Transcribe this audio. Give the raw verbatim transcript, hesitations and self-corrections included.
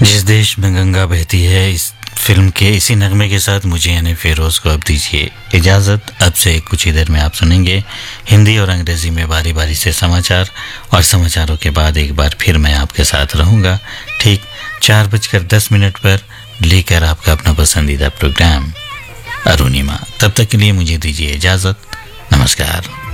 जिस देश में गंगा बहती है, इस फिल्म के इसी नगमे के साथ मुझे यानी फिरोज को अब दीजिए इजाज़त। अब से कुछ ही देर में आप सुनेंगे हिंदी और अंग्रेजी में बारी बारी से समाचार, और समाचारों के बाद एक बार फिर मैं आपके साथ रहूँगा ठीक चार बजकर दस मिनट पर, लेकर आपका अपना पसंदीदा प्रोग्राम अरुणिमा। तब तक के लिए मुझे दीजिए इजाज़त। नमस्कार।